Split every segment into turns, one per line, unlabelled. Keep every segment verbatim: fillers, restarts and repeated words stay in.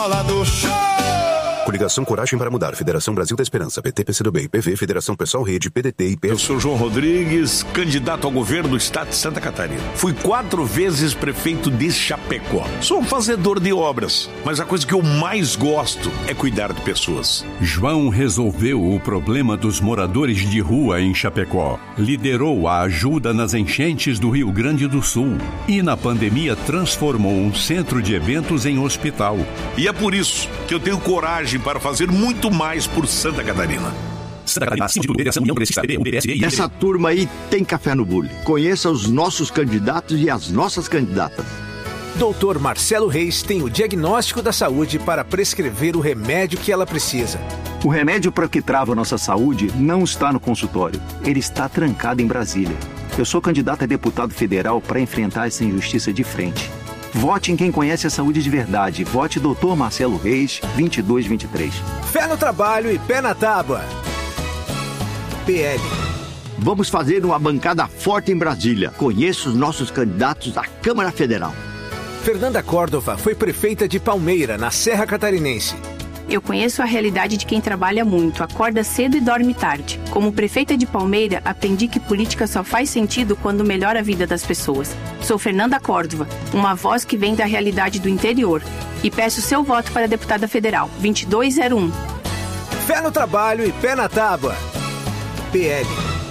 Bola do show!
Coligação Coragem para Mudar, Federação Brasil da Esperança, P T, P C do B, P V, Federação Pessoal Rede, P D T e P S.
Eu sou João Rodrigues, candidato ao governo do estado de Santa Catarina. Fui quatro vezes prefeito de Chapecó. Sou um fazedor de obras, mas a coisa que eu mais gosto é cuidar de pessoas.
João resolveu o problema dos moradores de rua em Chapecó. Liderou a ajuda nas enchentes do Rio Grande do Sul. E na pandemia transformou um centro de eventos em hospital.
E é por isso que eu tenho coragem para fazer muito mais por Santa Catarina.
Santa Catarina, acima de tudo, Federação União Progressista, P B, U D S e essa turma aí tem café no bule. Conheça os nossos candidatos e as nossas candidatas.
doutor Marcelo Reis tem o diagnóstico da saúde para prescrever o remédio que ela precisa.
O remédio para o que trava a nossa saúde não está no consultório. Ele está trancado em Brasília. Eu sou candidato a deputado federal para enfrentar essa injustiça de frente. Vote em quem conhece a saúde de verdade. Vote doutor Marcelo Reis, vinte e dois vinte e três.
Fé no trabalho e pé na tábua. P L.
Vamos fazer uma bancada forte em Brasília. Conheça os nossos candidatos à Câmara Federal.
Fernanda Córdova foi prefeita de Palmeira, na Serra Catarinense.
Eu conheço a realidade de quem trabalha muito, acorda cedo e dorme tarde. Como prefeita de Palmeira, aprendi que política só faz sentido quando melhora a vida das pessoas. Sou Fernanda Córdova, uma voz que vem da realidade do interior. E peço seu voto para deputada federal, vinte e dois zero um.
Fé no trabalho e pé na tábua. P L.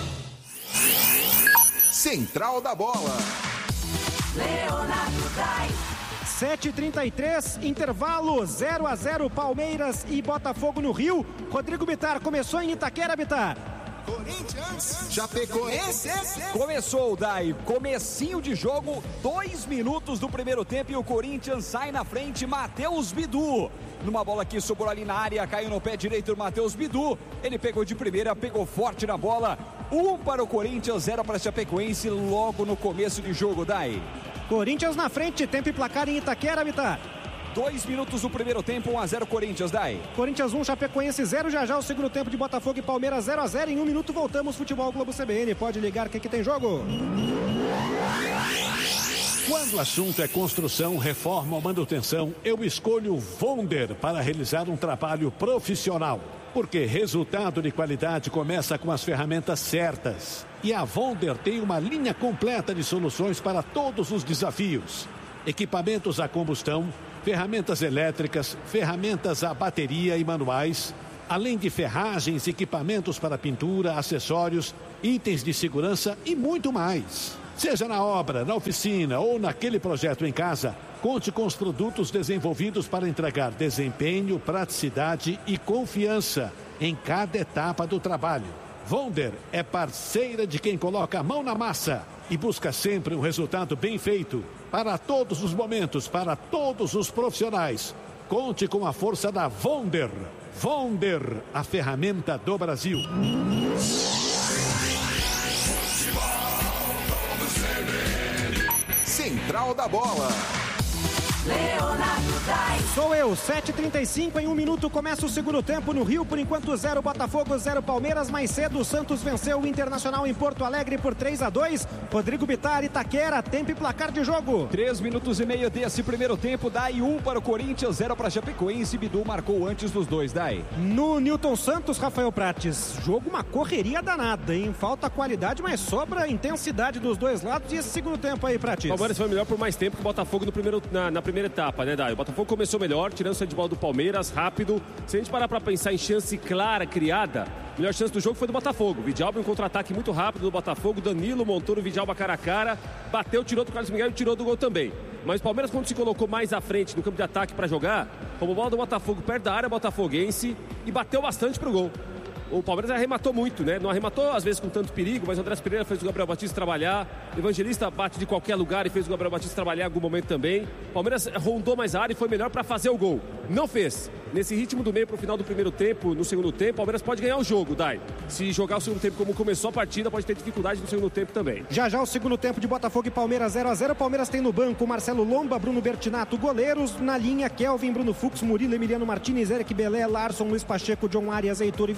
Central da Bola.
Leonardo Dai. sete e trinta e três, intervalo zero a zero, Palmeiras e Botafogo no Rio. Rodrigo Bittar começou em Itaquera, Bittar.
Corinthians, Chapecoense.
Começou, Dai, comecinho de jogo, dois minutos do primeiro tempo e o Corinthians sai na frente, Matheus Bidu. Numa bola que sobrou ali na área, caiu no pé direito do Matheus Bidu. Ele pegou de primeira, pegou forte na bola. Um para o Corinthians, zero para a Chapecoense logo no começo de jogo, Dai.
Corinthians na frente, tempo e placar em Itaquera, Bittar.
Dois minutos do primeiro tempo, um a zero Corinthians, Dai.
Corinthians um, Chapecoense zero, já já o segundo tempo de Botafogo e Palmeiras zero a zero. Em um minuto voltamos, Futebol Globo C B N. Pode ligar que aqui tem jogo.
Quando o assunto é construção, reforma ou manutenção, eu escolho Vonder para realizar um trabalho profissional. Porque resultado de qualidade começa com as ferramentas certas. E a Vonder tem uma linha completa de soluções para todos os desafios. Equipamentos a combustão, ferramentas elétricas, ferramentas a bateria e manuais, além de ferragens, equipamentos para pintura, acessórios, itens de segurança e muito mais. Seja na obra, na oficina ou naquele projeto em casa, conte com os produtos desenvolvidos para entregar desempenho, praticidade e confiança em cada etapa do trabalho. Vonder é parceira de quem coloca a mão na massa e busca sempre um resultado bem feito para todos os momentos, para todos os profissionais. Conte com a força da Vonder. Vonder, a ferramenta do Brasil.
Central da Bola.
Leonardo Dai. Sou eu, sete e trinta e cinco, em um minuto começa o segundo tempo no Rio, por enquanto zero Botafogo, zero Palmeiras. Mais cedo o Santos venceu o Internacional em Porto Alegre por três a dois. Rodrigo Bittar, Itaquera, tempo e placar de jogo.
Três minutos e meio desse primeiro tempo, Dai, um para o Corinthians, zero para a Chapecoense. Bidu marcou antes dos dois, Dai.
No Newton Santos, Rafael Prates, jogo uma correria danada, hein? Falta qualidade, mas sobra intensidade dos dois lados. E esse segundo tempo aí, Prates?
O Palmeiras foi melhor por mais tempo que o Botafogo no primeiro, na, na primeira etapa, né, Dai? O Botafogo começou melhor, tirando saída de bola do Palmeiras, rápido. Se a gente parar pra pensar em chance clara criada, a melhor chance do jogo foi do Botafogo. Vidalba em um contra-ataque muito rápido do Botafogo. Danilo montou no Vidalba cara a cara, bateu, tirou do Carlos Miguel e tirou do gol também. Mas o Palmeiras, quando se colocou mais à frente no campo de ataque pra jogar, como bola do Botafogo perto da área botafoguense e bateu bastante pro gol. O Palmeiras arrematou muito, né? Não arrematou às vezes com tanto perigo, mas o Andrés Pereira fez o Gabriel Batista trabalhar. O Evangelista bate de qualquer lugar e fez o Gabriel Batista trabalhar em algum momento também. O Palmeiras rondou mais a área e foi melhor para fazer o gol. Não fez. Nesse ritmo do meio para o final do primeiro tempo, no segundo tempo, o Palmeiras pode ganhar o jogo, Dai. Se jogar o segundo tempo como começou a partida, pode ter dificuldade no segundo tempo também.
Já já o segundo tempo de Botafogo e Palmeiras zero a zero. O Palmeiras tem no banco Marcelo Lomba, Bruno Bertinato, goleiros. Na linha, Kelvin, Bruno Fux, Murilo, Emiliano Martins, Eric Belé, Larson, Luiz Pacheco, John Arias, Heitor e Vitor Roque.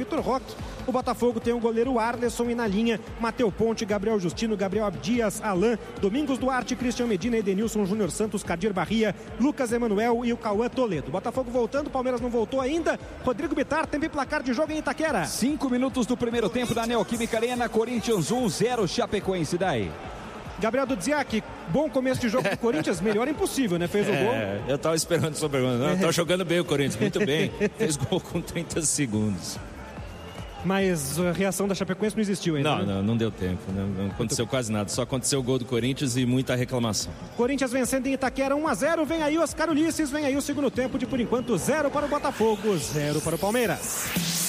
Porto. O Botafogo tem o goleiro Arleson e na linha Mateu Ponte, Gabriel Justino, Gabriel Abdias, Alain, Domingos Duarte, Cristian Medina, Edenilson, Júnior Santos, Cadir Barria, Lucas Emanuel e o Cauã Toledo. Botafogo voltando, Palmeiras não voltou ainda. Rodrigo Bittar, tempo e placar de jogo em Itaquera.
Cinco minutos do primeiro tempo da Neoquímica Arena, Corinthians um, zero Chapecoense. Daí.
Gabriel Dudziak, bom começo de jogo do Corinthians, melhor impossível, né? Fez o gol.
É, eu tava esperando essa pergunta. Não, tá jogando bem o Corinthians, muito bem. Fez gol com trinta segundos.
Mas a reação da Chapecoense não existiu ainda,
Não,
né?
não, não deu tempo, né? Não aconteceu quase nada. Só aconteceu o gol do Corinthians e muita reclamação.
Corinthians vencendo em Itaquera um a zero. Vem aí Oscar Ulisses, vem aí o segundo tempo de, por enquanto, zero para o Botafogo, zero para o Palmeiras.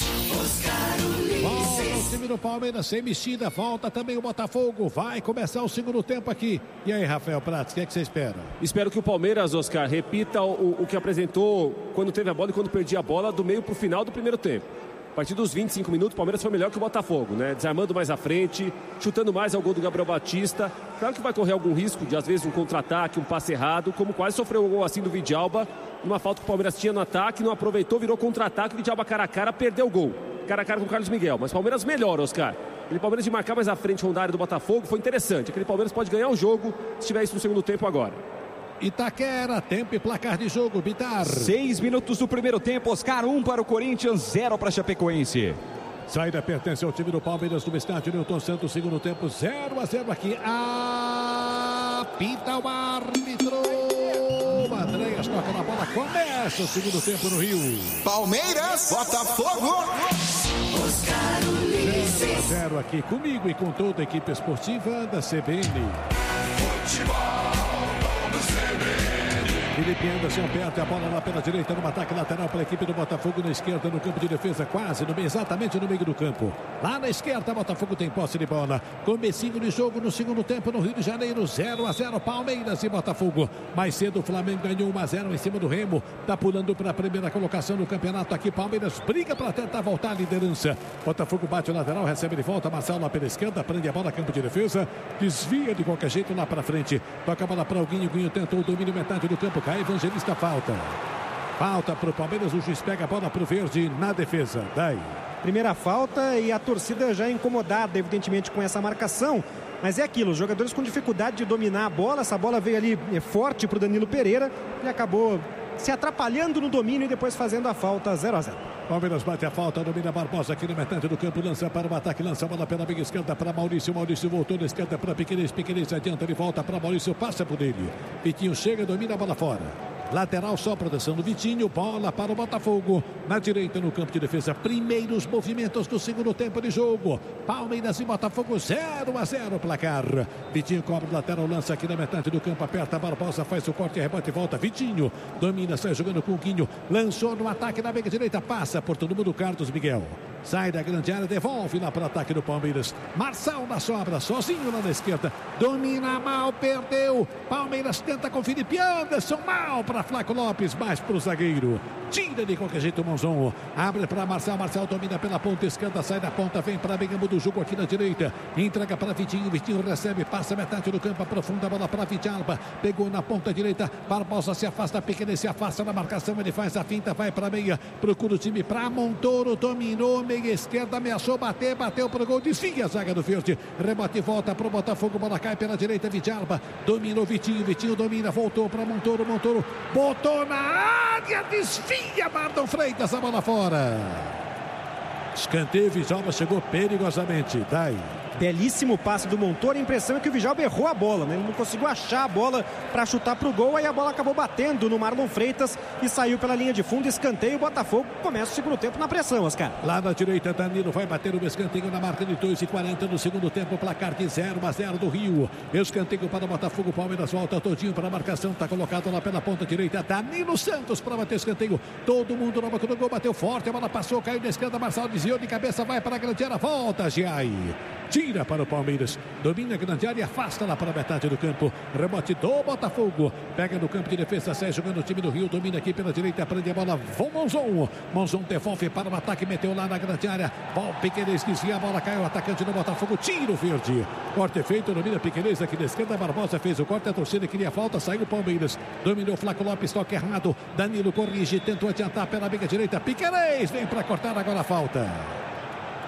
Volta o time do Palmeiras sem mexida, volta também o Botafogo. Vai começar o segundo tempo aqui. E aí, Rafael Prats, o que é que você espera?
Espero que o Palmeiras, Oscar, repita o, o que apresentou quando teve a bola e quando perdia a bola do meio para o final do primeiro tempo. A partir dos vinte e cinco minutos, o Palmeiras foi melhor que o Botafogo, né? Desarmando mais à frente, chutando mais ao gol do Gabriel Batista. Claro que vai correr algum risco de, às vezes, um contra-ataque, um passe errado, como quase sofreu um gol assim do Vidalba, numa falta que o Palmeiras tinha no ataque, não aproveitou, virou contra-ataque, o Vidalba cara a cara, perdeu o gol. Cara a cara com o Carlos Miguel. Mas o Palmeiras melhor, Oscar. Aquele Palmeiras de marcar mais à frente, rondar a área do Botafogo, foi interessante. Aquele Palmeiras pode ganhar o jogo se tiver isso no segundo tempo agora.
Itaquera, tempo e placar de jogo, Bitar.
Seis minutos do primeiro tempo, Oscar, um para o Corinthians, zero para a Chapecoense.
Saída pertence ao time do Palmeiras do estádio Newton Santos, segundo tempo, zero a zero aqui. Apita o árbitro. Andréas toca na bola, começa o segundo tempo no Rio.
Palmeiras, Botafogo.
zero a zero aqui comigo e com toda a equipe esportiva da C B N. Felipe Anderson perde a bola lá pela direita no ataque lateral para a equipe do Botafogo, na esquerda no campo de defesa, quase no meio, exatamente no meio do campo. Lá na esquerda, Botafogo tem posse de bola. Comecinho de jogo no segundo tempo no Rio de Janeiro, zero a zero Palmeiras e Botafogo. Mais cedo o Flamengo ganhou um a zero em cima do Remo. Tá pulando para a primeira colocação no campeonato aqui. Palmeiras briga para tentar voltar à liderança. Botafogo bate o lateral, recebe de volta. Marcelo lá pela esquerda, prende a bola, campo de defesa. Desvia de qualquer jeito lá para frente. Toca a bola para o Guinho. Guinho tentou o domínio metade do campo. Cai Evangelista, falta. Falta para o Palmeiras, o juiz pega a bola para o Verde na defesa. Daí.
Primeira falta e a torcida já incomodada, evidentemente, com essa marcação. Mas é aquilo, os jogadores com dificuldade de dominar a bola. Essa bola veio ali é, forte para o Danilo Pereira e acabou se atrapalhando no domínio e depois fazendo a falta. Zero a zero.
Palmeiras bate a falta, domina Barbosa aqui no metade do campo, lança para o ataque, lança a bola pela meia esquerda para Maurício, Maurício voltou na esquerda para Piquerez, Piquerez adianta, ele volta para Maurício, passa por ele, Vitinho chega, domina a bola fora. Lateral só proteção do Vitinho, bola para o Botafogo, na direita no campo de defesa, primeiros movimentos do segundo tempo de jogo, Palmeiras e Botafogo, zero a zero placar. Vitinho cobra o lateral, lança aqui na metade do campo, aperta, Barbosa faz o corte, rebote e volta, Vitinho, domina, sai jogando com o Guinho, lançou no ataque na meia direita, passa por todo mundo, Carlos Miguel. Sai da grande área, devolve lá para o ataque do Palmeiras. Marçal na sobra, sozinho lá na esquerda. Domina mal, perdeu. Palmeiras tenta com Felipe Anderson, mal para Flaco Lopes, mais para o zagueiro. Tira de qualquer jeito o Monzon. Abre para Marçal, Marçal domina pela ponta esquerda, sai da ponta, vem para Bengambo do jogo aqui na direita. Entrega para Vitinho, Vitinho recebe, passa metade do campo, aprofunda a bola para Vidalba. Pegou na ponta direita, Barbosa se afasta, Pequeno se afasta na marcação, ele faz a finta, vai para a meia, procura o time para Montoro, dominou, meia esquerda, ameaçou bater, bateu para o gol, desvia a zaga do Verde, rebote e volta para o Botafogo, bola cai pela direita, Vidalba, dominou Vitinho, Vitinho domina, voltou para Montoro, Montoro botou na área, desvia, Marlon Freitas, a bola fora. Escanteio, Vidalba chegou perigosamente, daí.
Belíssimo passe do Montoro, a impressão é que o Vidalba errou a bola, né? Ele não conseguiu achar a bola para chutar para o gol, aí a bola acabou batendo no Marlon Freitas e saiu pela linha de fundo, escanteio, o Botafogo começa o segundo tempo na pressão, Oscar.
Lá na direita, Danilo vai bater o escanteio na marca de dois e quarenta no segundo tempo, placar de zero a zero do Rio. Escanteio para o Botafogo, Palmeiras volta todinho para a marcação, está colocado lá pela ponta direita, Danilo Santos para bater escanteio, todo mundo na boca do gol, bateu forte, a bola passou, caiu na esquerda, Marçal desviou de cabeça, vai para a grande área, volta, Giai. Tira para o Palmeiras, domina a grande área, afasta lá para a metade do campo, rebote do Botafogo, pega no campo de defesa, sai jogando o time do Rio, domina aqui pela direita, prende a bola, vão Monzon, Monzon devolve para o ataque, meteu lá na grande área, Val Piquerez desvia a bola, caiu o atacante do Botafogo, tira o Verde, corte feito, domina Piquerez aqui na esquerda, Barbosa fez o corte, a torcida queria falta, saiu o Palmeiras, dominou Flaco Lopes, toque errado, Danilo corrige, tentou adiantar pela meia direita, Piquerez vem para cortar agora a falta.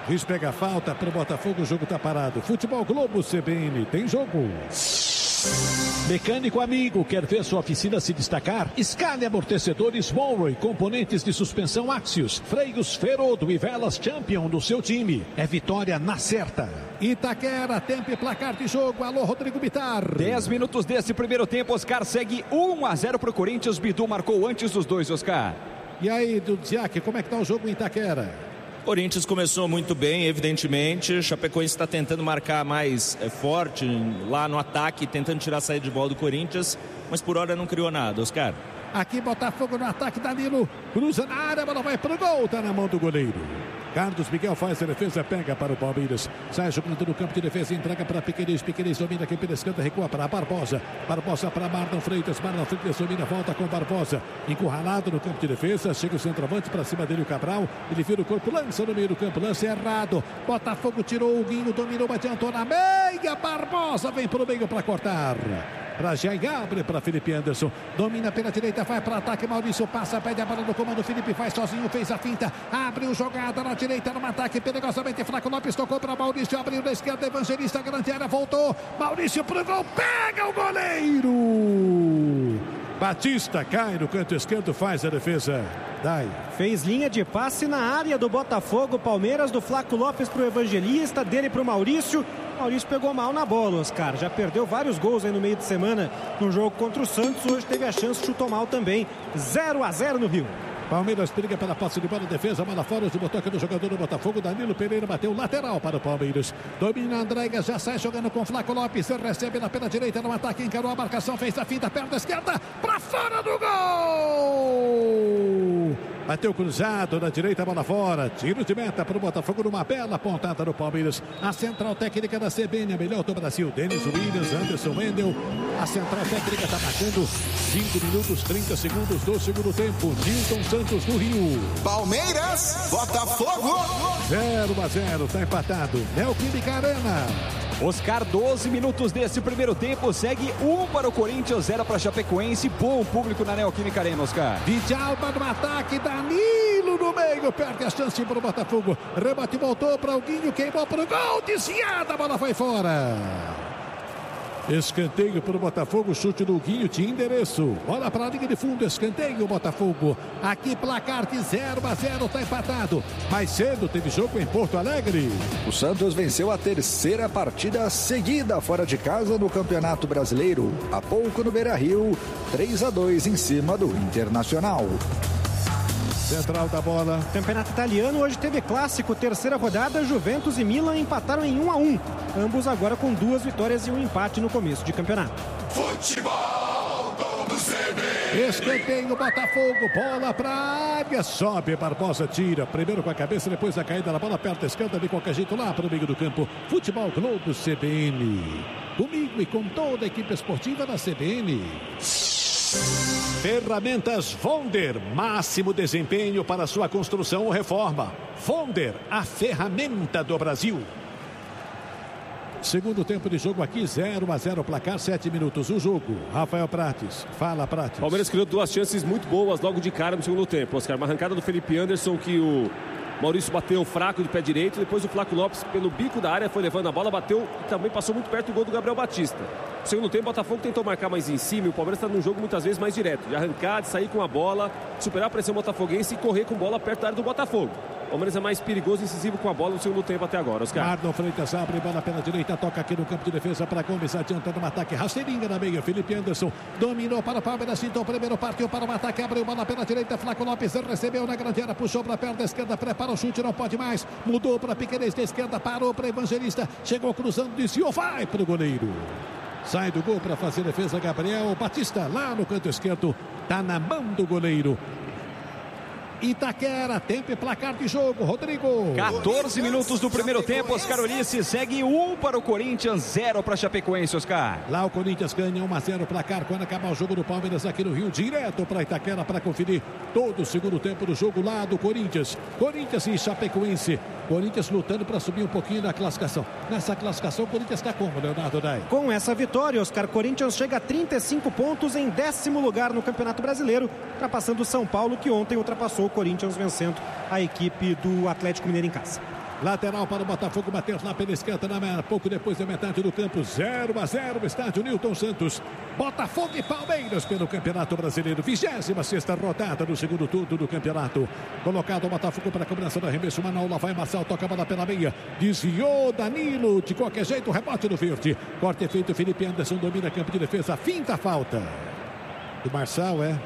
Juiz pega a falta para o Botafogo, o jogo está parado. Futebol Globo C B N, tem jogo. Mecânico amigo, quer ver sua oficina se destacar? Escale amortecedores Monroe, componentes de suspensão Axios, freios Ferodo e velas Champion do seu time. É vitória na certa. Itaquera, tempo e placar de jogo. Alô, Rodrigo Bitar.
dez minutos desse primeiro tempo, Oscar segue um a zero para o Corinthians. Bidu marcou antes dos dois, Oscar.
E aí, Dudziak, como é que tá o jogo em Itaquera?
Corinthians começou muito bem, evidentemente. Chapecoense está tentando marcar mais é, forte lá no ataque, tentando tirar a saída de bola do Corinthians, mas por hora não criou nada, Oscar.
Aqui Botafogo no ataque, Danilo cruza na área, a bola vai pro gol, tá na mão do goleiro. Carlos Miguel faz a defesa, pega para o Palmeiras. Sai jogando no campo de defesa, entrega para Piqueires. Piqueires domina aqui pela esquerda, recua para Barbosa. Barbosa para Marlon Freitas. Marlon Freitas domina, volta com Barbosa. Encurralado no campo de defesa. Chega o centroavante para cima dele, o Cabral. Ele vira o corpo, lança no meio do campo, lance errado. Botafogo tirou o Guinho, dominou, adiantou na meia. Barbosa vem para o meio para cortar. Para Jair abre para Felipe Anderson, domina pela direita, vai para ataque, Maurício passa, pede a bola no comando, Felipe faz sozinho, fez a finta, abriu jogada na direita, no ataque, perigosamente Flaco Lopes tocou para Maurício, abriu na esquerda, Evangelista, grande área, voltou, Maurício pro gol, pega o goleiro! Batista cai no canto esquerdo, faz a defesa. Dai.
Fez linha de passe na área do Botafogo, Palmeiras, do Flaco Lopes pro Evangelista, dele pro Maurício. Maurício pegou mal na bola, Oscar. Já perdeu vários gols aí no meio de semana no jogo contra o Santos. Hoje teve a chance, chutou mal também. zero a zero no Rio.
Palmeiras briga pela posse de bola, defesa, bola fora, o botoca do jogador do Botafogo, Danilo Pereira bateu lateral para o Palmeiras. Domina Andrégas, já sai jogando com Flaco Lopes, recebe na pela direita no ataque, encarou a marcação, fez a finta, perna esquerda, para fora do gol! Bateu cruzado na direita, bola fora. Tiro de meta para o Botafogo numa bela pontada do Palmeiras. A central técnica da C B N, a melhor do Brasil. Denis Williams, Anderson Wendel. A central técnica está marcando cinco minutos, trinta segundos do segundo tempo. Nilton Santos no Rio.
Palmeiras, Botafogo.
zero a zero, está empatado. Neoquímica Arena.
Oscar, doze minutos desse primeiro tempo, segue um para o Corinthians, zero para Chapecoense, bom público na Neoquímica Arena, Oscar.
Vidalba no ataque, Danilo no meio, perde a chance para o Botafogo, rebate, voltou para o Guinho, queimou para o gol, desviada, a bola foi fora. Escanteio para o Botafogo, chute do Guinho, tinha endereço. Bola para a linha de fundo, escanteio Botafogo. Aqui placar de zero a zero, está empatado. Mais cedo teve jogo em Porto Alegre.
O Santos venceu a terceira partida seguida fora de casa no Campeonato Brasileiro. Há pouco no Beira-Rio, três a dois em cima do Internacional.
Central da bola.
Campeonato italiano, hoje teve clássico, terceira rodada, Juventus e Milan empataram em um a um. Ambos agora com duas vitórias e um empate no começo de campeonato.
Futebol do C B.
Escanteio Botafogo, bola para a área, sobe, Barbosa tira, primeiro com a cabeça, depois a caída na bola, perto da esquerda, de qualquer jeito lá para o meio do campo. Futebol Globo C B N. Comigo e com toda a equipe esportiva da C B N. Ferramentas Vonder, máximo desempenho para sua construção ou reforma. Vonder, a ferramenta do Brasil. Segundo tempo de jogo aqui, zero a zero, placar, sete minutos o jogo. Rafael Prates, fala Prates.
Palmeiras criou duas chances muito boas logo de cara no segundo tempo, Oscar. Uma arrancada do Felipe Anderson que o Maurício bateu fraco de pé direito, depois o Flaco Lopes pelo bico da área foi levando a bola, bateu e também passou muito perto do gol do Gabriel Batista. No segundo tempo, o Botafogo tentou marcar mais em cima e o Palmeiras está num jogo muitas vezes mais direto, de arrancar, de sair com a bola, superar a pressão botafoguense e correr com bola perto da área do Botafogo. O Palmeiras é mais perigoso e incisivo com a bola no segundo tempo até agora, Oscar.
Marlon Freitas abre, bola pela direita, toca aqui no campo de defesa para Gomes, adiantando um ataque, rasteirinha na meia, Felipe Anderson dominou para o Palmeiras, então o primeiro partiu para o ataque, abriu bola pela direita, Flaco Lopes recebeu na grande área, puxou para a perna esquerda, prepara o chute, não pode mais, mudou para Piqueires da esquerda, parou para Evangelista, chegou cruzando, desviou, vai para o goleiro. Sai do gol para fazer defesa, Gabriel Batista, lá no canto esquerdo, tá na mão do goleiro. Itaquera, tempo e placar de jogo, Rodrigo.
quatorze minutos do primeiro tempo, Oscar Ulisses segue um para o Corinthians, zero para Chapecoense, Oscar.
Lá o Corinthians ganha um a zero placar quando acabar o jogo do Palmeiras aqui no Rio, direto para Itaquera para conferir todo o segundo tempo do jogo lá do Corinthians. Corinthians e Chapecoense. Corinthians lutando para subir um pouquinho na classificação. Nessa classificação, o Corinthians está como, Leonardo Dai?
Com essa vitória, Oscar, Corinthians chega a trinta e cinco pontos em décimo lugar no Campeonato Brasileiro, ultrapassando o São Paulo, que ontem ultrapassou o Corinthians, vencendo a equipe do Atlético Mineiro em casa.
Lateral para o Botafogo, Matheus lá pela esquerda, na, pouco depois da metade do campo, zero a zero, estádio Newton Santos. Botafogo e Palmeiras pelo Campeonato Brasileiro, vigésima sexta rodada do segundo turno do campeonato. Colocado o Botafogo para a cobrança do arremesso, Manuel, lá vai Marçal, toca a bola pela meia, desviou Danilo, de qualquer jeito, rebote do verde. Corte feito, Felipe Anderson domina campo de defesa, finta a falta. Do Marçal, é...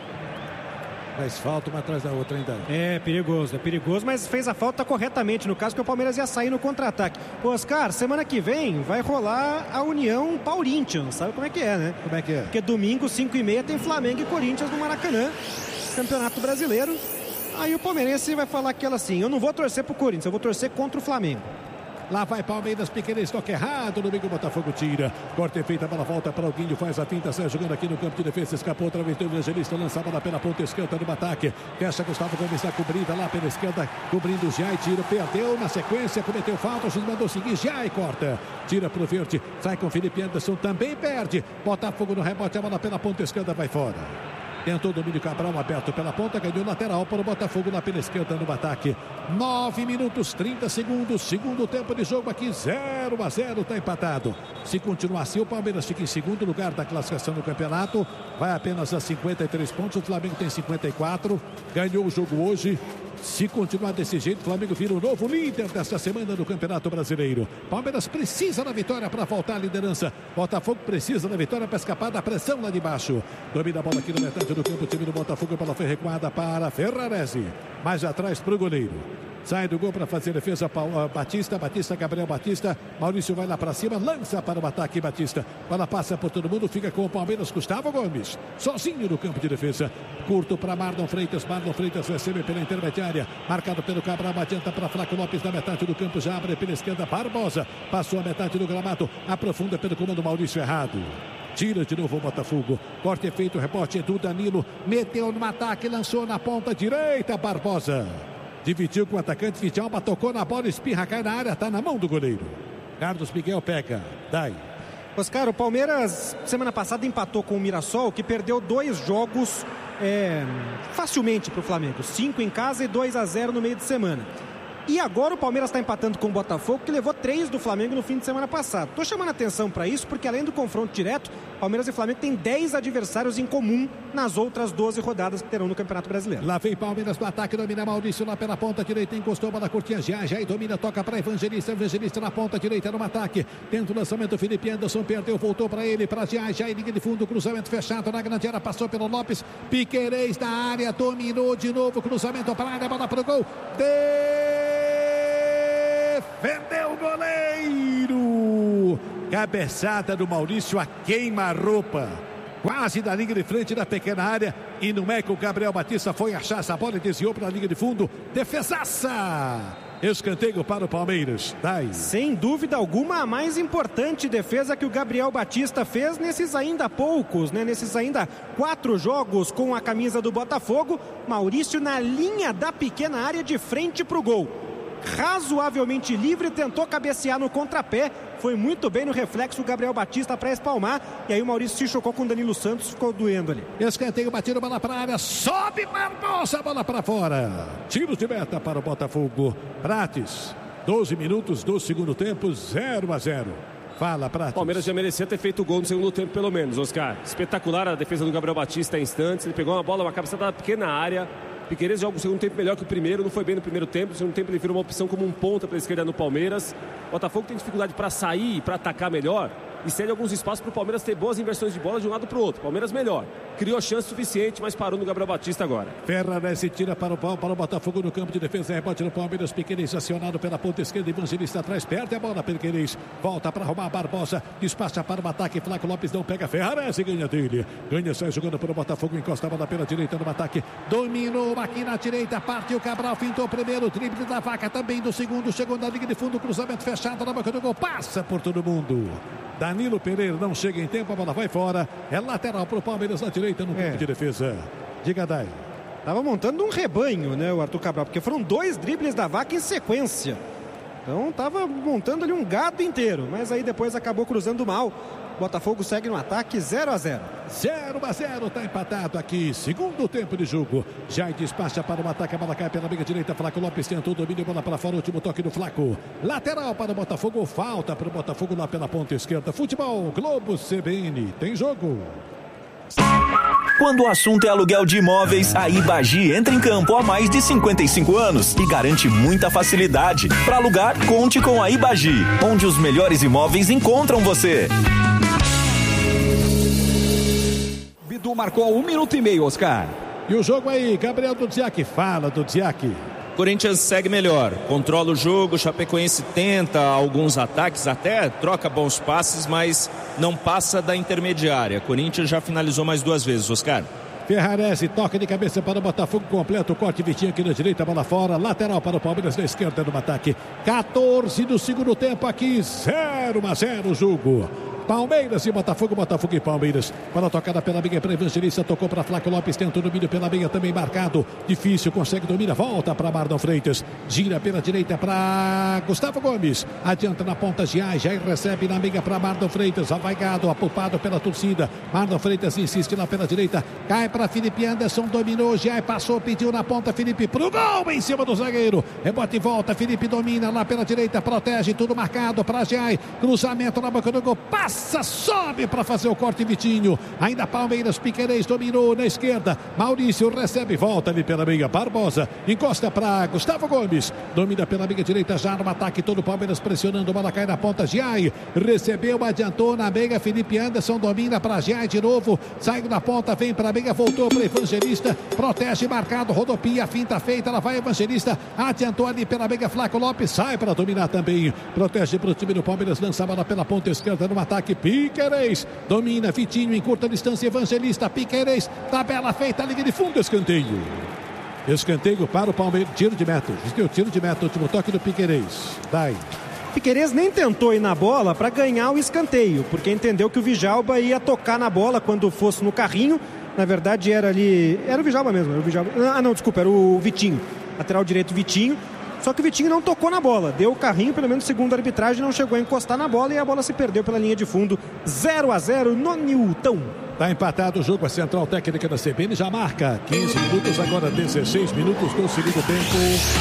Faz falta uma atrás da outra ainda.
É perigoso, é perigoso, mas fez a falta corretamente. No caso que o Palmeiras ia sair no contra-ataque. Ô, Oscar, semana que vem vai rolar a União Corinthians. Sabe como é que é, né?
Como é que é?
Porque domingo, cinco e meia, tem Flamengo e Corinthians no Maracanã. Campeonato Brasileiro. Aí o palmeirense vai falar aquela assim: eu não vou torcer pro Corinthians, eu vou torcer contra o Flamengo.
Lá vai Palmeiras, Piquerez, toca errado, no meio o Botafogo tira. Corte feita, a bola volta para o Guinho, faz a finta, sai jogando aqui no campo de defesa, escapou outra vez do Evangelista, lança a bola pela ponta esquerda do ataque. Fecha Gustavo Gomes, está cobrida lá pela esquerda, cobrindo o Jai, tira, perdeu na sequência, cometeu falta, o juiz mandou seguir, Jai corta, tira pro verde, sai com Felipe Anderson, também perde. Botafogo no rebote, a bola pela ponta esquerda vai fora. Tentou o domínio, Cabral aberto pela ponta, ganhou lateral para o Botafogo lá pela esquerda no ataque. nove minutos, trinta segundos, segundo tempo de jogo aqui, zero a zero, está empatado. Se continuar assim, o Palmeiras fica em segundo lugar da classificação do campeonato, vai apenas a cinquenta e três pontos, o Flamengo tem cinquenta e quatro, ganhou o jogo hoje. Se continuar desse jeito, o Flamengo vira o novo líder desta semana do Campeonato Brasileiro. Palmeiras precisa da vitória para voltar à liderança. Botafogo precisa da vitória para escapar da pressão lá de baixo. Domina a bola aqui no metade do campo, o time do Botafogo, a bola foi recuada para Ferrarese. Mais atrás para o goleiro. Sai do gol para fazer defesa Batista, Batista, Gabriel Batista. Maurício vai lá para cima, lança para o ataque Batista. Bola passa por todo mundo, fica com o Palmeiras, Gustavo Gomes. Sozinho no campo de defesa. Curto para Marlon Freitas, Marlon Freitas recebe pela intermediária. Marcado pelo Cabral, adianta para Flaco Lopes na metade do campo, já abre pela esquerda, Barbosa. Passou a metade do gramado, aprofunda pelo comando Maurício errado. Tira de novo o Botafogo. Corte feito, rebote é do Danilo. Meteu no ataque, lançou na ponta direita, Barbosa. Dividiu com o atacante Vidalba, tocou na bola, espirra, cai na área, está na mão do goleiro. Carlos Miguel pega, dai.
Oscar, o Palmeiras semana passada empatou com o Mirassol, que perdeu dois jogos é, facilmente para o Flamengo. Cinco em casa e dois a zero no meio de semana. E agora o Palmeiras está empatando com o Botafogo, que levou três do Flamengo no fim de semana passado. Estou chamando a atenção para isso, porque além do confronto direto, Palmeiras e Flamengo têm dez adversários em comum nas outras doze rodadas que terão no Campeonato Brasileiro.
Lá vem Palmeiras no ataque, domina Maurício lá pela ponta direita, encostou a bola curtinha, já, já e domina, toca para Evangelista, Evangelista na ponta direita no ataque. Tenta o lançamento, Felipe Anderson perdeu, voltou para ele, para já, já e linha de fundo, cruzamento fechado na grande área, passou pelo Lopes, Piquerez na área, dominou de novo, cruzamento para a área, bola para o gol. Defendeu o goleiro. Cabeçada do Maurício a queima-roupa. Quase da linha de frente da pequena área. E não é que o Gabriel Batista foi achar essa bola e desviou para a linha de fundo. Defesaça. Escanteio para o Palmeiras. Dai.
Sem dúvida alguma, a mais importante defesa que o Gabriel Batista fez nesses ainda poucos, né? Nesses ainda quatro jogos com a camisa do Botafogo. Maurício na linha da pequena área de frente para o gol. Razoavelmente livre, tentou cabecear no contrapé, foi muito bem no reflexo o Gabriel Batista para espalmar, e aí o Maurício se chocou com o Danilo Santos, ficou doendo ali.
Escanteio, batido, bola para a área, sobe Barbosa, bola para fora. Tiro de meta para o Botafogo. Prates, doze minutos do segundo tempo, zero a zero. Fala, Prates.
O Palmeiras já merecia ter feito o gol no segundo tempo, pelo menos, Oscar. Espetacular a defesa do Gabriel Batista em instantes, ele pegou uma bola, uma cabeçada da pequena área. Piquerez joga o segundo tempo melhor que o primeiro, não foi bem no primeiro tempo. No segundo tempo ele virou uma opção como um ponta pela esquerda no Palmeiras. O Botafogo tem dificuldade para sair e para atacar melhor e cede alguns espaços para o Palmeiras ter boas inversões de bola de um lado para o outro. Palmeiras melhor. Criou chance suficiente, mas parou no Gabriel Batista agora.
Ferrarese tira para o pau, para o Botafogo no campo de defesa. Rebote no Palmeiras. Piquerez acionado pela ponta esquerda. Evangelista atrás, perde a bola. Piquerez volta para arrumar Barbosa. Despacha para o ataque. Flaco Lopes não pega. Ferrarese ganha dele. Ganha, sai jogando para o Botafogo. Encosta a bola pela direita no ataque. Dominou aqui na direita. Partiu Cabral. Fintou o primeiro. Drible da vaca também do segundo. Chegou na linha de fundo. Cruzamento fechado na boca do gol. Passa por todo mundo. Danilo Pereira não chega em tempo, a bola vai fora. É lateral para o Palmeiras na direita no campo é. de defesa. Diga, Dai.
Tava montando um rebanho, né, o Arthur Cabral, porque foram dois dribles da vaca em sequência. Então tava montando ali um gado inteiro, mas aí depois acabou cruzando mal. Botafogo segue no ataque zero a zero.
zero a zero, está empatado aqui. Segundo tempo de jogo. Já despacha para o ataque. A bola cai pela meia direita. Flaco Lopes tentou o domínio. Bola para fora. Último toque do Flaco. Lateral para o Botafogo. Falta para o Botafogo lá pela ponta esquerda. Futebol Globo C B N. Tem jogo.
Quando o assunto é aluguel de imóveis, a Ibagi entra em campo há mais de cinquenta e cinco anos e garante muita facilidade. Para alugar, conte com a Ibagi, onde os melhores imóveis encontram você.
Bidu marcou um minuto e meio, Oscar.
E o jogo aí, Gabriel Dudziak, fala Dudziak.
Corinthians segue melhor, controla o jogo, Chapecoense tenta alguns ataques, até troca bons passes, mas não passa da intermediária. Corinthians já finalizou mais duas vezes, Oscar.
Ferrarese toca de cabeça para o Botafogo, completo o corte, Vitinho aqui na direita, bola fora, lateral para o Palmeiras na esquerda no ataque. quatorze do segundo tempo aqui, zero a zero o jogo. Palmeiras e Botafogo, Botafogo e Palmeiras. Para a tocada pela meia para Evangelista, tocou para Flaco Lopes, tenta o domínio pela meia, também marcado. Difícil, consegue domina, volta para Mardon Freitas. Gira pela direita para Gustavo Gomes. Adianta na ponta, Giai, Giai recebe na meia para Mardon Freitas. Avaigado, apupado pela torcida. Mardon Freitas insiste lá pela direita. Cai para Felipe Anderson, dominou, Giai passou, pediu na ponta, Felipe pro gol em cima do zagueiro. Rebote e volta, Felipe domina lá pela direita, protege, tudo marcado para Giai. Cruzamento na boca do gol, passa. Sobe para fazer o corte, Vitinho. Ainda Palmeiras, Piquerez dominou na esquerda. Maurício recebe, volta ali pela meia. Barbosa encosta para Gustavo Gomes. Domina pela meia direita já no ataque. Todo o Palmeiras pressionando. Bola cai na ponta. Giai recebeu, adiantou na meia. Felipe Anderson domina para Giai de novo. Saiu da ponta, vem para a meia. Voltou para Evangelista. Protege, marcado. Rodopia, finta feita. Ela vai Evangelista. Adiantou ali pela meia. Flaco Lopes sai para dominar também. Protege para o time do Palmeiras. Lança a bola pela ponta esquerda no ataque. Piquerez domina, Vitinho em curta distância, Evangelista, Piquerez, tabela feita, liga de fundo, escanteio. Escanteio para o Palmeiras, tiro de meta. Deu tiro de meta, último toque do Piquerez. Dai.
Piquerez nem tentou ir na bola para ganhar o escanteio, porque entendeu que o Vijalba ia tocar na bola quando fosse no carrinho. Na verdade era ali, era o Vijalba mesmo, era o Vijalba. Ah não, desculpa, era o Vitinho, lateral direito Vitinho. Só que o Vitinho não tocou na bola, deu o carrinho, pelo menos segundo a arbitragem, não chegou a encostar na bola e a bola se perdeu pela linha de fundo. zero a zero no Newton.
Está empatado o jogo, a central técnica da C B N já marca quinze minutos, agora dezesseis minutos do segundo tempo.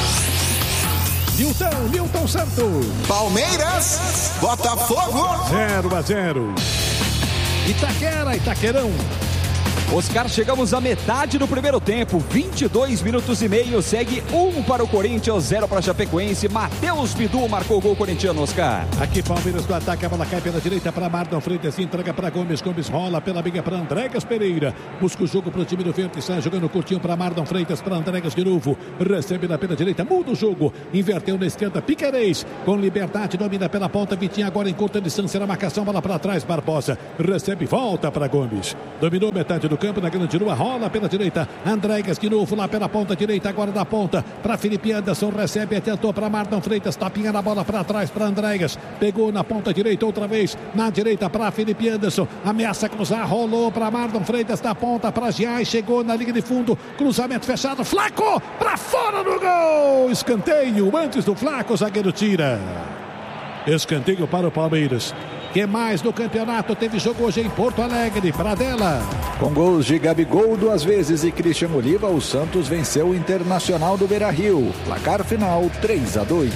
Newton, Newton Santos.
Palmeiras, Botafogo.
zero a zero. Itaquera, Itaquerão.
Oscar, chegamos à metade do primeiro tempo, vinte e dois minutos e meio, segue um para o Corinthians, zero para a Chapecoense. Matheus Bidu marcou o gol corintiano, Oscar.
Aqui Palmeiras do ataque, a bola cai pela direita para Mardon Freitas, entrega para Gomes, Gomes rola pela meia para Andregas Pereira, busca o jogo para o time do Verde, sai jogando curtinho para Mardon Freitas, para Andregas de novo, recebe na pela direita, muda o jogo, inverteu na esquerda, Piquerez, com liberdade, domina pela ponta, Vitinho agora em curta distância na marcação, bola para trás, Barbosa, recebe, volta para Gomes, dominou metade do campo, na grande rua, rola pela direita, Andregas de novo lá pela ponta direita, agora da ponta, para Felipe Anderson, recebe, atentou para Mardon Freitas, tapinha na bola para trás, para Andregas, pegou na ponta direita outra vez, na direita para Felipe Anderson, ameaça cruzar, rolou para Mardon Freitas, da ponta para Giai, chegou na linha de fundo, cruzamento fechado, Flaco, para fora do gol, escanteio, antes do Flaco, o zagueiro tira, escanteio para o Palmeiras. Que mais no campeonato? Teve jogo hoje em Porto Alegre, Pradella.
Com gols de Gabigol duas vezes e Christian Oliva, o Santos venceu o Internacional do Beira-Rio. Placar final três a dois.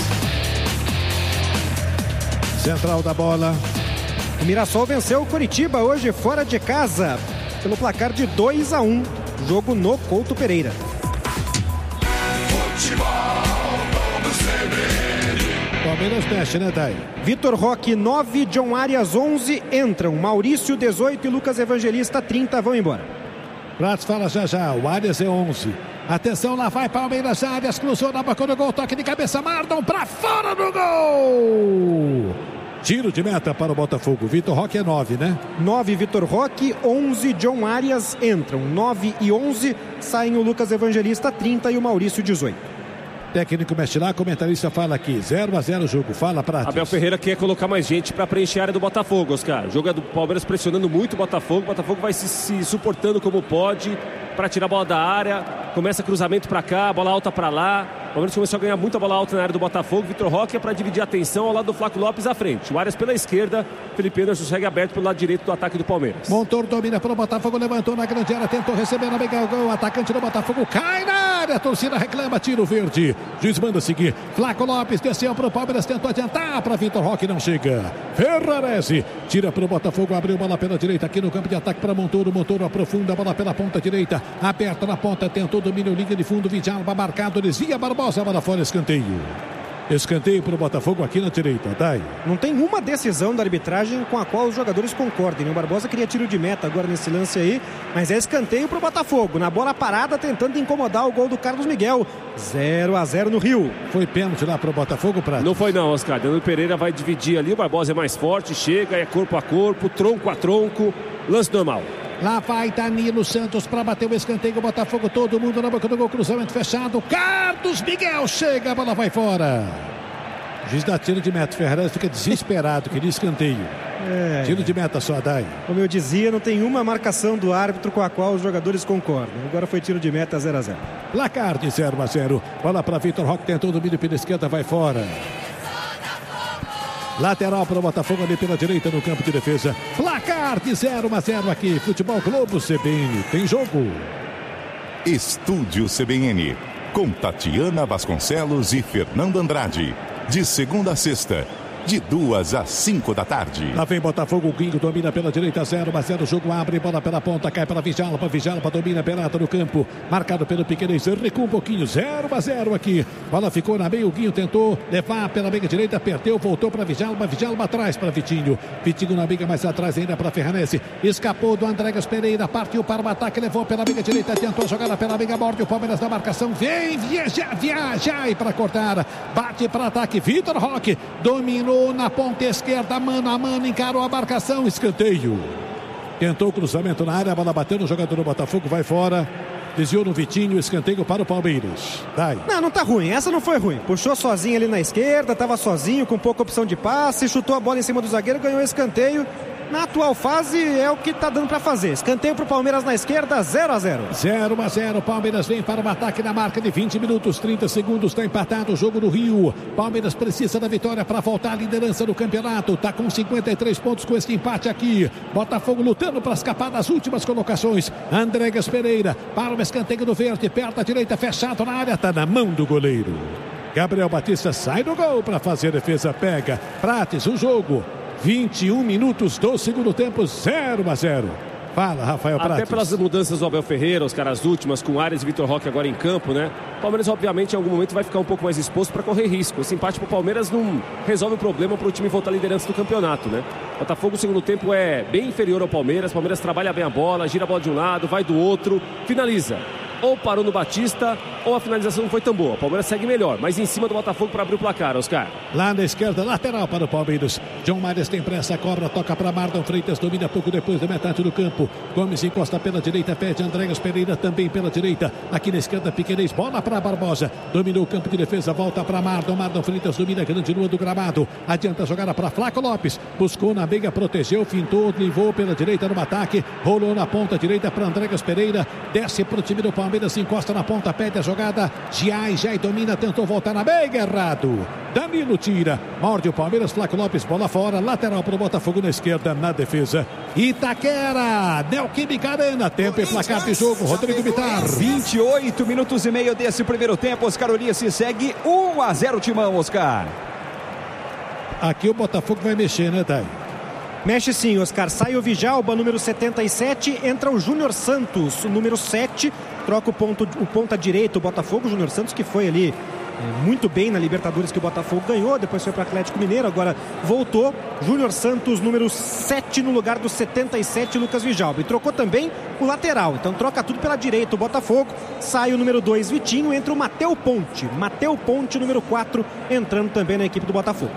Central da bola.
O Mirassol venceu o Coritiba hoje fora de casa, pelo placar de dois a um. Jogo no Couto Pereira.
Futebol, vamos ver.
Palmeiras mexe, né, Thay?
Vitor Roque, nove, John Arias, onze, entram. Maurício, dezoito e Lucas Evangelista, trinta, vão embora.
Prats fala já já, o Arias é onze. Atenção, lá vai Palmeiras, Arias, cruzou na boca do gol, toque de cabeça, Mardon pra fora do gol! Tiro de meta para o Botafogo. Vitor Roque é nove, né?
nove, Vitor Roque, onze, John Arias, entram. nove e onze, saem o Lucas Evangelista, trinta e o Maurício, dezoito.
Técnico mexe lá, comentarista fala aqui, zero a zero o jogo, fala Prates.
Abel Ferreira quer colocar mais gente para preencher a área do Botafogo, Oscar. O jogo é do Palmeiras pressionando muito o Botafogo, o Botafogo vai se, se suportando como pode, para tirar a bola da área. Começa cruzamento para cá, bola alta para lá. O Palmeiras começou a ganhar muita bola alta na área do Botafogo. Vitor Roque é para dividir a atenção ao lado do Flaco Lopes à frente. O Arias pela esquerda, Felipe Anderson segue aberto pelo lado direito do ataque do Palmeiras.
Montoro domina para o Botafogo, levantou na grande área, tentou receber na mega gol. O atacante do Botafogo cai na área, a torcida reclama, tiro verde. Juiz manda seguir. Flaco Lopes desceu para o Palmeiras, tentou adiantar para Vitor Roque, não chega. Ferrarese tira para o Botafogo, abriu bola pela direita aqui no campo de ataque para Montoro. Montoro aprofunda a bola pela ponta direita, aberta na ponta, tentou domínio, linha de fundo, Vidalba marcado, desvia Barbosa, bola fora, escanteio. Escanteio para o Botafogo aqui na direita, Dai.
Não tem uma decisão da arbitragem com a qual os jogadores concordem. O Barbosa queria tiro de meta agora nesse lance aí, mas é escanteio para o Botafogo. Na bola parada, tentando incomodar o gol do Carlos Miguel. zero a zero no Rio.
Foi pênalti lá para o Botafogo, Prato?
Não foi não, Oscar. Danilo Pereira vai dividir ali, o Barbosa é mais forte, chega, é corpo a corpo, tronco a tronco, lance normal.
Lá vai Danilo Santos para bater o escanteio. O Botafogo, todo mundo na boca do gol, cruzamento fechado. Carlos Miguel chega, a bola vai fora. O juiz dá tiro de meta. Ferreira fica desesperado, queria escanteio. É. Tiro de meta só, Dai.
Como eu dizia, não tem uma marcação do árbitro com a qual os jogadores concordam. Agora foi tiro de meta, zero a zero.
Placar de zero a zero. Bola para Vitor Roque, tentou o domínio pela esquerda, vai fora. Lateral para o Botafogo ali pela direita no campo de defesa. Placar de zero a zero aqui. Futebol Globo C B N. Tem jogo.
Estúdio C B N. Com Tatiana Vasconcelos e Fernando Andrade. De segunda a sexta. De duas às cinco da tarde.
Lá vem Botafogo, o Guinho domina pela direita, zero a zero, o jogo abre, bola pela ponta, cai para Vidalba, Vidalba domina Berata no campo, marcado pelo Piquerez, recua um pouquinho, zero a zero aqui, bola ficou na meia, o Guinho tentou levar pela meia direita, perdeu, voltou para Vidalba, Vidalba atrás para Vitinho, Vitinho na meia mais atrás ainda para Ferranese, escapou do Andrégas Pereira, partiu para o ataque, levou pela meia direita, tentou a jogada pela meia, morde o Palmeiras na marcação, vem, viaja, viaja, e para cortar, bate para ataque, Vitor Roque, dominou na ponta esquerda, mano a mano, encarou a marcação, escanteio. Tentou o cruzamento na área, a bola bateu no jogador do Botafogo, vai fora. Desviou no Vitinho, escanteio para o Palmeiras. Dai.
Não, não tá ruim, essa não foi ruim. Puxou sozinho ali na esquerda, tava sozinho, com pouca opção de passe, chutou a bola em cima do zagueiro, ganhou escanteio. Na atual fase é o que tá dando para fazer. Escanteio pro Palmeiras na esquerda, zero a zero.
zero a zero. Palmeiras vem para o ataque na marca de vinte minutos, trinta segundos. Está empatado o jogo do Rio. Palmeiras precisa da vitória para voltar à liderança do campeonato. Tá com cinquenta e três pontos com este empate aqui. Botafogo lutando para escapar das últimas colocações. Andrégas Pereira para o escanteio do Verde. Perto à direita, fechado na área. Tá na mão do goleiro. Gabriel Batista sai do gol para fazer a defesa. Pega. Prates, o jogo. vinte e um minutos do segundo tempo, zero a zero. Fala, Rafael Prates.
Até pelas mudanças do Abel Ferreira, os caras últimas, com Arias e Vitor Roque agora em campo, né? O Palmeiras, obviamente, em algum momento vai ficar um pouco mais exposto para correr risco. Esse empate pro Palmeiras não resolve o problema para o time voltar à liderança do campeonato, né? O Botafogo, no segundo tempo, é bem inferior ao Palmeiras. O Palmeiras trabalha bem a bola, gira a bola de um lado, vai do outro, finaliza. Ou parou no Batista, ou a finalização não foi tão boa. O Palmeiras segue melhor, mas em cima do Botafogo para abrir o placar, Oscar.
Lá na esquerda, lateral para o Palmeiras. John Mares tem pressa, cobra, toca para Mardon Freitas, domina pouco depois da metade do campo. Gomes encosta pela direita, pede Andrégas Pereira também pela direita. Aqui na esquerda, Piquerez, bola para Barbosa. Dominou o campo de defesa, volta para Mardon. Mardon Freitas domina a grande lua do gramado. Adianta a jogada para Flaco Lopes. Buscou na meia, protegeu, fintou, levou pela direita no ataque. Rolou na ponta direita para Andrégas Pereira. Desce para o time do Palmeiras, encosta na ponta, pede a jogada. Giai, Giai domina, tentou voltar na meia, errado. Danilo tira, morde o Palmeiras, Flaco Lopes, bola fora, lateral para o Botafogo na esquerda, na defesa. Itaquera, Neoquímica Arena, tempo e placar de jogo, Rodrigo Bitar.
vinte e oito minutos e meio desse primeiro tempo, Oscar Ulisses segue um a zero Timão, Oscar.
Aqui o Botafogo vai mexer, né, Dai?
Mexe sim, Oscar. Sai o Vidalba, número setenta e sete. Entra o Júnior Santos, número sete. Troca o, ponto, o ponta direito, o Botafogo. Júnior Santos que foi ali é, muito bem na Libertadores que o Botafogo ganhou. Depois foi para o Atlético Mineiro, agora voltou. Júnior Santos, número sete, no lugar do setenta e sete, Lucas Vidalba. E trocou também o lateral. Então troca tudo pela direita o Botafogo. Sai o número dois, Vitinho. Entra o Mateu Ponte. Mateu Ponte, número quatro, entrando também na equipe do Botafogo.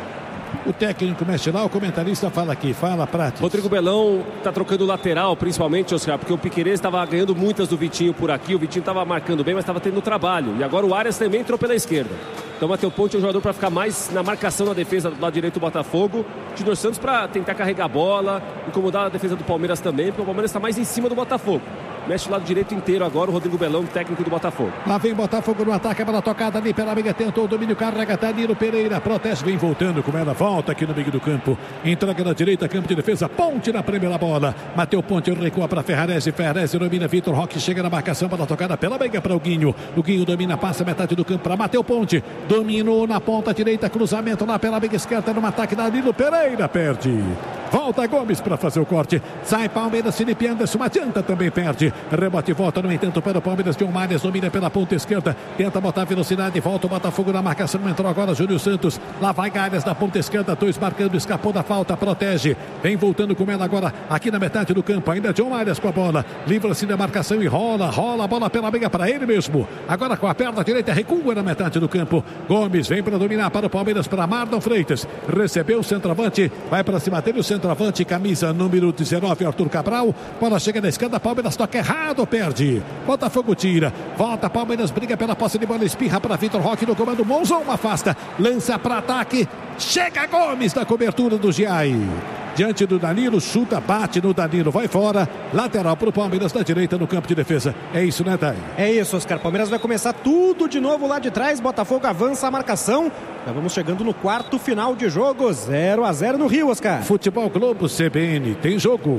O técnico mexe lá, o comentarista fala aqui, fala, Prates.
Rodrigo Belão tá trocando o lateral, principalmente, Oscar, porque o Piquerez estava ganhando muitas do Vitinho por aqui, o Vitinho estava marcando bem, mas estava tendo trabalho. E agora o Arias também entrou pela esquerda. Então o Mateu Ponte é um jogador para ficar mais na marcação na defesa do lado direito do Botafogo. Júnior Santos para tentar carregar a bola, incomodar a defesa do Palmeiras também, porque o Palmeiras está mais em cima do Botafogo. mexe o lado direito inteiro agora o Rodrigo Belão, técnico do Botafogo.
Lá vem Botafogo no ataque, a bola tocada ali pela amiga, tentou o domínio, carrega Danilo Pereira, protege, vem voltando com ela, volta aqui no meio do campo, entrega na direita, campo de defesa, Ponte na primeira bola, Mateu Ponte recua para Ferrarese, Ferrarese domina, Vitor Roque chega na marcação, bola tocada pela amiga para o Guinho, o Guinho domina, passa metade do campo para Mateu Ponte, dominou na ponta direita, cruzamento lá pela amiga esquerda, no ataque, Danilo Pereira perde, volta Gomes para fazer o corte, sai Palmeiras, Felipe Anderson, adianta, também perde, rebote e volta, no entanto, para o Palmeiras, John Marias domina pela ponta esquerda, tenta botar velocidade, volta o Botafogo na marcação, entrou agora Júlio Santos, lá vai Galhas da ponta esquerda, dois marcando, escapou da falta, protege, vem voltando com ela agora, aqui na metade do campo, ainda John Marias com a bola, livra-se da marcação e rola, rola a bola pela meia para ele mesmo, agora com a perna direita, recua na metade do campo, Gomes vem para dominar para o Palmeiras, para Marlon Freitas, recebeu o centroavante, vai para cima dele o centroavante, camisa número dezenove, Arthur Cabral, bola chega na esquerda, Palmeiras toca errado, perde, Botafogo tira, volta, Palmeiras briga pela posse de bola, espirra para Vitor Roque no comando, Monzon afasta, lança para ataque, chega Gomes na cobertura do Giai, diante do Danilo, chuta, bate no Danilo, vai fora, lateral para o Palmeiras na direita no campo de defesa, é isso, né, Thay?
É isso, Oscar, Palmeiras vai começar tudo de novo lá de trás, Botafogo avança a marcação, já vamos chegando no quarto final de jogo, zero a zero no Rio, Oscar.
Futebol Globo C B N, tem jogo.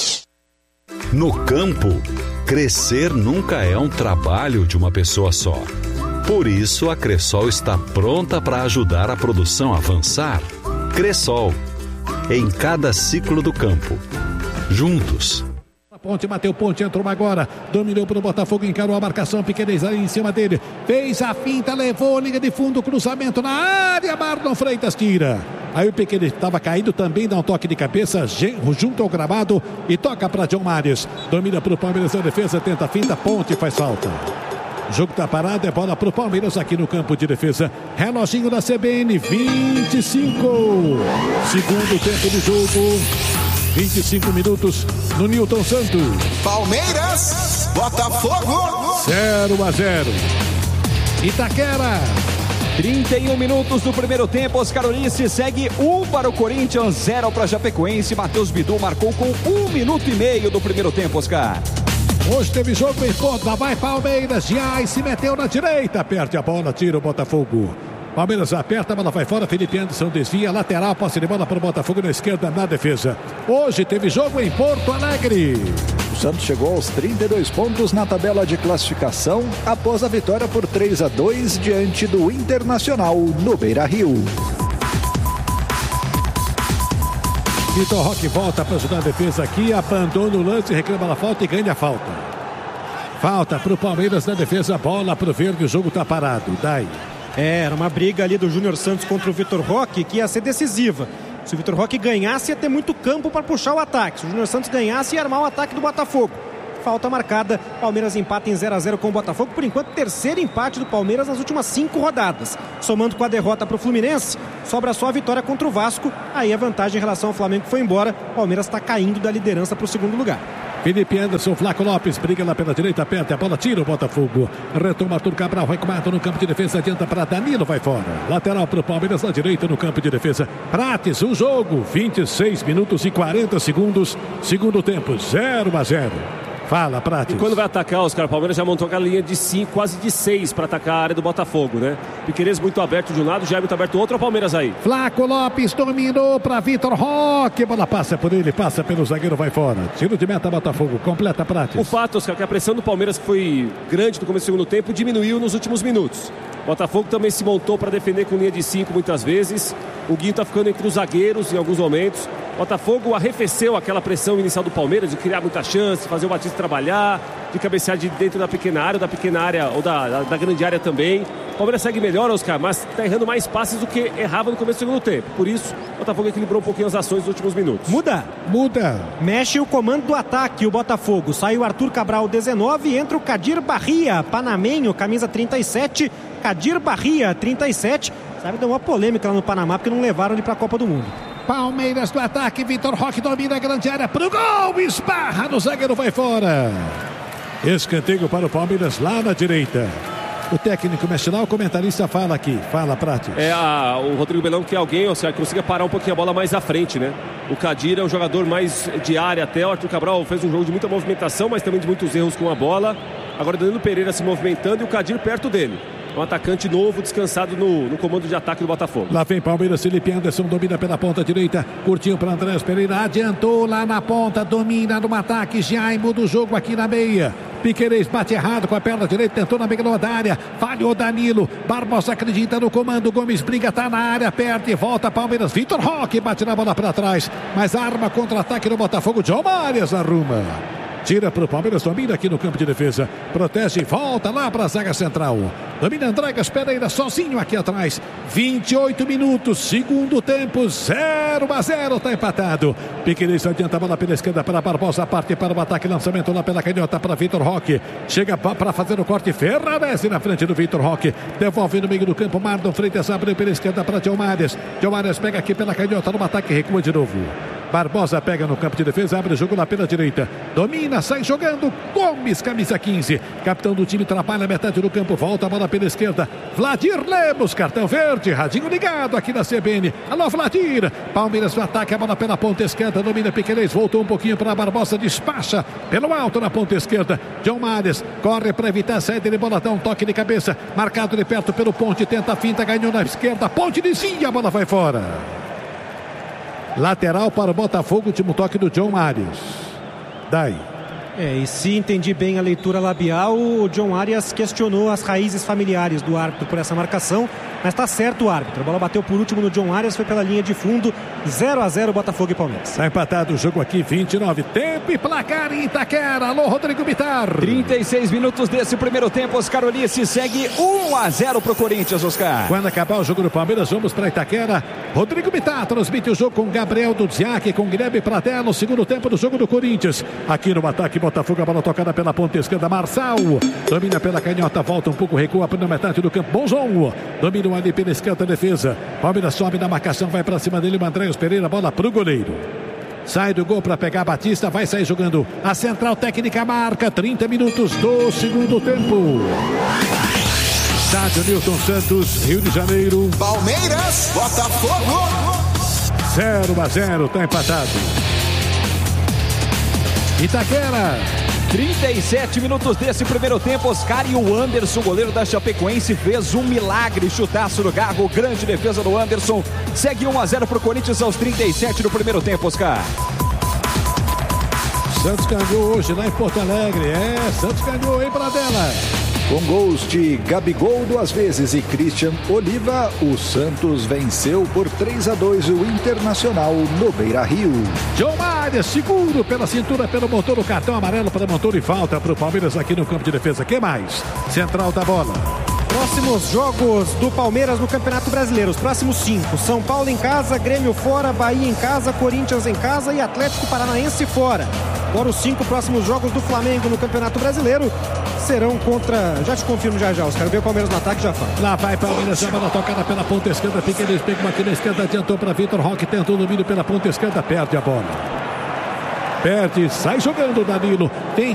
No campo, crescer nunca é um trabalho de uma pessoa só. Por isso, a Cressol está pronta para ajudar a produção a avançar. Cressol, em cada ciclo do campo. Juntos.
Ponte, Mateu Ponte, entrou agora, dominou para o Botafogo, encarou a marcação, Piquerez ali em cima dele, fez a finta, levou, liga de fundo, cruzamento na área, Marlon Freitas tira. Aí o Piquerez estava caído também, dá um toque de cabeça, junto ao gramado e toca para John Marias. Domina para o Palmeiras na defesa, tenta a finta, Ponte faz falta. O jogo está parado, é bola para o Palmeiras aqui no campo de defesa. Reloginho da C B N, vinte e cinco. Segundo tempo do jogo. vinte e cinco minutos no Newton Santos.
Palmeiras, Botafogo.
zero a zero. Itaquera.
trinta e um minutos do primeiro tempo, Oscar Ulisses segue um para o Corinthians, zero para a Chapecoense. Matheus Bidu marcou com um minuto e meio do primeiro tempo, Oscar.
Hoje teve jogo em ponta, vai Palmeiras, Giai se meteu na direita, perde a bola, tira o Botafogo. Palmeiras aperta, a bola vai fora, Felipe Anderson desvia, lateral, posse de bola para o Botafogo na esquerda, na defesa. Hoje teve jogo em Porto Alegre.
O Santos chegou aos trinta e dois pontos na tabela de classificação, após a vitória por três a dois diante do Internacional no Beira-Rio.
Vitor Roque volta para ajudar a defesa aqui, abandona o lance, reclama a falta e ganha a falta. Falta para o Palmeiras na defesa, bola para o Verde, o jogo está parado. Daí.
É, era uma briga ali do Júnior Santos contra o Vitor Roque que ia ser decisiva. Se o Vitor Roque ganhasse, ia ter muito campo para puxar o ataque. Se o Júnior Santos ganhasse, ia armar o ataque do Botafogo. Falta marcada, Palmeiras empata em zero a zero com o Botafogo. Por enquanto, terceiro empate do Palmeiras nas últimas cinco rodadas. Somando com a derrota para o Fluminense, sobra só a vitória contra o Vasco. Aí a vantagem em relação ao Flamengo foi embora. Palmeiras está caindo da liderança para o segundo lugar.
Felipe Anderson, Flaco Lopes, briga lá pela direita, aperta a bola, tira o Botafogo. Retoma Arthur Cabral, recomenda no campo de defesa, adianta para Danilo, vai fora. Lateral para o Palmeiras, na direita no campo de defesa. Prates, o jogo, vinte e seis minutos e quarenta segundos, segundo tempo, zero a zero. Fala, Prates.
E quando vai atacar, Oscar, o Palmeiras já montou aquela linha de cinco, quase de seis para atacar a área do Botafogo, né? Piquerez muito aberto de um lado, Jair muito aberto do outro, o Palmeiras aí.
Flaco Lopes dominou para Vitor Roque, bola passa por ele, passa pelo zagueiro, vai fora. Tiro de meta, Botafogo, completa, Prates.
O fato, Oscar, que a pressão do Palmeiras, que foi grande no começo do segundo tempo, diminuiu nos últimos minutos. O Botafogo também se montou para defender com linha de cinco muitas vezes. O Guinho está ficando entre os zagueiros em alguns momentos. O Botafogo arrefeceu aquela pressão inicial do Palmeiras de criar muita chance, fazer o Batista trabalhar, de cabecear de dentro da pequena área, ou da pequena área, ou da, da, da grande área também. O Palmeiras segue melhor, Oscar, mas está errando mais passes do que errava no começo do segundo tempo. Por isso, o Botafogo equilibrou um pouquinho as ações nos últimos minutos.
Muda.
Muda.
Mexe o comando do ataque, o Botafogo. Sai o Arthur Cabral, dezenove, entra o Kadir Barria, panamenho, camisa trinta e sete. Kadir Barria, trinta e sete. Sabe, deu uma polêmica lá no Panamá, porque não levaram ele para a Copa do Mundo.
Palmeiras no ataque, Vitor Roque domina a grande área pro gol, esbarra no zagueiro, vai fora. Escanteio para o Palmeiras lá na direita. O técnico mexe lá, o comentarista fala aqui. Fala, Prates.
É, a, o Rodrigo Belão quer alguém, ou seja, consiga parar um pouquinho a bola mais à frente, né? O Kadir é um jogador mais de área até. O Arthur Cabral fez um jogo de muita movimentação, mas também de muitos erros com a bola. Agora Danilo Pereira se movimentando e o Kadir perto dele. Um atacante novo, descansado no, no comando de ataque do Botafogo.
Lá vem Palmeiras, Felipe Anderson domina pela ponta direita. Curtinho para Andrés Pereira, adiantou lá na ponta, domina no ataque. Já muda o jogo aqui na meia. Piquerez bate errado com a perna direita, tentou na meia da área, falhou Danilo. Barbosa acredita no comando, Gomes briga, tá na área, perde, volta Palmeiras. Vitor Roque bate na bola para trás, mas arma contra-ataque no Botafogo. John Marias arruma. Tira para o Palmeiras, domina aqui no campo de defesa. Protege e volta lá para a zaga central. Domina Andregas Pereira sozinho aqui atrás. vinte e oito minutos, segundo tempo, zero a zero, está empatado. Piquerez adianta a bola pela esquerda para Barbosa, parte para o ataque, lançamento lá pela canhota para Vitor Roque. Chega para fazer o corte, Ferrarese na frente do Vitor Roque. Devolve no meio do campo, Mardon Freitas abriu pela esquerda para Diomares. Diomares pega aqui pela canhota no ataque, recua de novo. Barbosa pega no campo de defesa, abre o jogo lá pela direita. Domina, sai jogando. Gomes, camisa quinze. Capitão do time trabalha metade do campo, volta a bola pela esquerda. Vladir Lemos, cartão verde, radinho ligado aqui na C B N. Alô, Vladir. Palmeiras no ataque, a bola pela ponta esquerda. Domina Piquerez, voltou um pouquinho para Barbosa, despacha pelo alto na ponta esquerda. John Mares corre para evitar a saída de bola, dá um toque de cabeça. Marcado de perto pelo Ponte, tenta a finta, ganhou na esquerda. Ponte desvia, a bola vai fora. Lateral para o Botafogo, último toque do John Arias. Daí.
É, e se entendi bem a leitura labial, o John Arias questionou as raízes familiares do árbitro por essa marcação, mas está certo o árbitro. A bola bateu por último no John Arias, foi pela linha de fundo, zero a zero Botafogo e Palmeiras.
Está empatado o jogo aqui, vinte e nove, tempo e placar em Itaquera. Alô, Rodrigo Bitar.
trinta e seis minutos desse primeiro tempo, Oscar Ulissi segue um a zero pro Corinthians, Oscar.
Quando acabar o jogo do Palmeiras, vamos para Itaquera. Rodrigo Bitar transmite o jogo com Gabriel Dudziak, com Guilherme Pradella, segundo tempo do jogo do Corinthians. Aqui no ataque, Botafogo, a bola tocada pela ponta esquerda, Marçal. Domina pela canhota, volta um pouco, recua na metade do campo, Bonzon. Domina ali pela esquerda, defesa. Palmeiras sobe na marcação, vai para cima dele, Andréas Pereira, bola pro goleiro. Sai do gol para pegar Batista, vai sair jogando. A central técnica marca trinta minutos do segundo tempo. Estádio Nilton Santos, Rio de Janeiro.
Palmeiras, Botafogo.
zero a zero, está empatado. Itaquera.
trinta e sete minutos desse primeiro tempo, Oscar, e o Anderson, goleiro da Chapecoense, fez um milagre, chutaço no garro, grande defesa do Anderson, segue um a zero para o Corinthians aos trinta e sete do primeiro tempo, Oscar.
Santos ganhou hoje lá em Porto Alegre, é, Santos ganhou, hein, Pradella?
Com gols de Gabigol duas vezes e Christian Oliva, o Santos venceu por três a dois o Internacional no Beira-Rio.
John Marias, seguro pela cintura, pelo motor, o cartão amarelo para motor e falta para o Palmeiras aqui no campo de defesa. Que mais? Central da bola.
Próximos jogos do Palmeiras no Campeonato Brasileiro, os próximos cinco: São Paulo em casa, Grêmio fora, Bahia em casa, Corinthians em casa e Atlético Paranaense fora. Agora os cinco próximos jogos do Flamengo no Campeonato Brasileiro serão contra... Já te confirmo já já, os caras ver o Palmeiras no ataque já fala.
Lá vai Palmeiras, a bola tocada pela ponta esquerda, Piquerez pega aqui na esquerda, adiantou para Vitor Roque, tentou o domínio pela ponta esquerda, perde a bola. Perde, sai jogando Danilo, tem